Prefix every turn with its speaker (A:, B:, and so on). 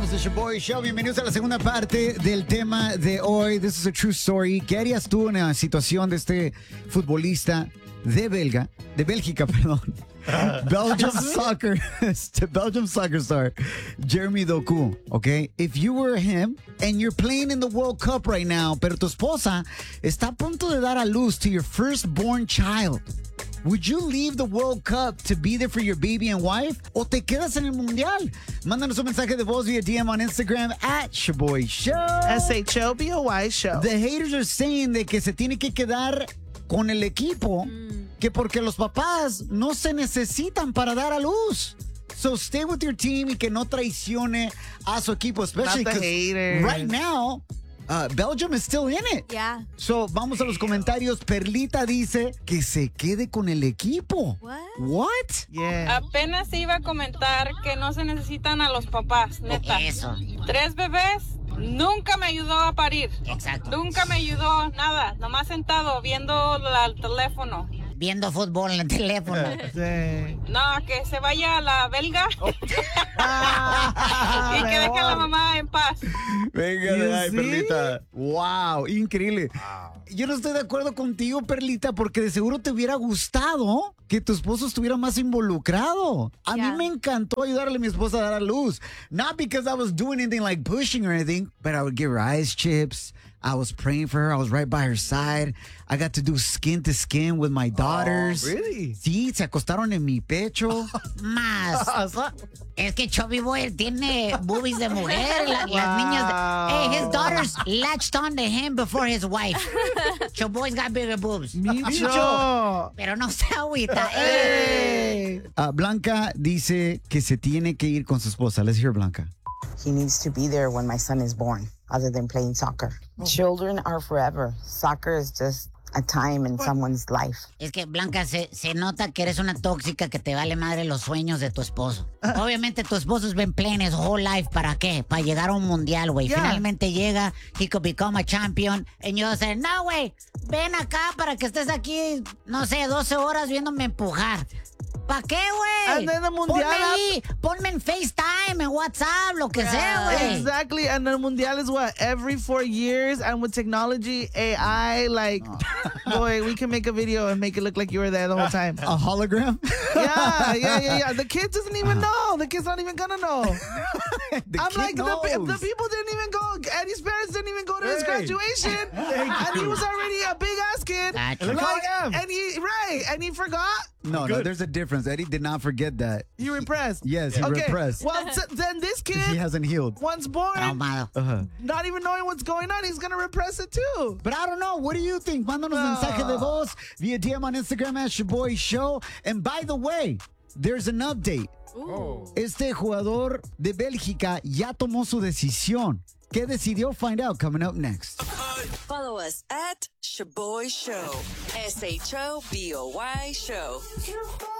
A: Regresamos a Shaboy Show. Bienvenidos a la segunda parte del tema de hoy. This is a true story. ¿Qué harías tú en la situación de este futbolista de Bélgica, perdón? Belgium soccer star, Jeremy Doku, okay? If you were him and you're playing in the World Cup right now, pero tu esposa está a punto de dar a luz to your firstborn child, would you leave the World Cup to be there for your baby and wife? ¿O te quedas en el Mundial? Mándanos un mensaje de voz via DM on Instagram at Shaboy Show.
B: SHOBOY Show.
A: The haters are saying de que se tiene que quedar con el equipo, que porque los papás no se necesitan para dar a luz. So stay with your team y que no traicione a su equipo, especially
B: Not the haters.
A: right now, Belgium is still in it.
C: Yeah.
A: So vamos a los comentarios. Perlita dice que se quede con el equipo. What?
B: Yeah.
D: Apenas iba a comentar que no se necesitan a los papás, neta.
E: Eso.
D: 3 bebés, nunca me ayudó a parir.
E: Exacto.
D: Nunca me ayudó nada, nomás sentado viendo el teléfono.
E: Viendo fútbol en el teléfono.
B: Sí.
D: No, que se vaya a la belga y que deje a la mamá en paz.
A: Venga
B: You
A: de ahí,
B: see?
A: Perlita. Wow, increíble. Yo no estoy de acuerdo contigo, Perlita, porque de seguro te hubiera gustado que tu esposo estuviera más involucrado. A mí me encantó ayudarle a mi esposa a dar a luz. Not because I was doing anything like pushing or anything, but I would give her ice chips. I was praying for her. I was right by her side. I got to do skin to skin with my daughters.
B: Really?
A: Sí, se acostaron en mi pecho.
E: Más. Es que Chubby Boy tiene boobies de mujer. Las niñas. Hey, his daughters latched on to him before his wife. Chubby Boy's got bigger boobs.
B: Micho.
E: Pero no se agüita.
B: Hey.
A: Blanca dice que se tiene que ir con su esposa. Let's hear Blanca.
F: He needs to be there when my son is born, other than playing soccer. Children are forever. Soccer is just a time in someone's life.
E: Es que, Blanca, se nota que eres una tóxica que te vale madre los sueños de tu esposo. Obviamente tu esposo's been playing his whole life. ¿Para qué? Para llegar a un mundial, güey.
B: Yeah.
E: Finalmente llega, he could become a champion. And you say, no, güey, ven acá para que estés aquí, no sé, 12 horas viéndome empujar. ¿Para qué, güey?
B: And then the mundial-
E: Ponme ahí, ponme en FaceTime, en WhatsApp, lo que sea, güey.
B: Exactly, and the Mundial is what, every 4 years, and with technology, AI, like, boy, we can make a video and make it look like you were there the whole time.
A: A hologram?
B: Yeah. The kid doesn't even know. The kid's not even gonna know.
A: The
B: I'm
A: kid
B: like, the
A: knows.
B: people didn't even go, Eddie's parents didn't even go to his
A: Hey.
B: graduation, and he was already a big ass kid.
E: Gotcha.
A: Look how I am.
B: And he forgot.
A: No, there's a difference. Eddie did not forget that.
B: You repressed.
A: Yes, he
B: Okay,
A: repressed.
B: well, then this
A: He
B: kid,
A: hasn't healed.
B: once born,
E: Traumado.
B: not even knowing what's going on, he's gonna repress it too.
A: But I don't know. What do you think? Mándanos mensaje de voz via DM on Instagram at Shaboy Show. And by the way, there's an update. Este jugador de Bélgica ya tomó su decisión. ¿Qué decidió? Find out coming up next.
G: Follow us at Shaboy Show. SHOBOY Show.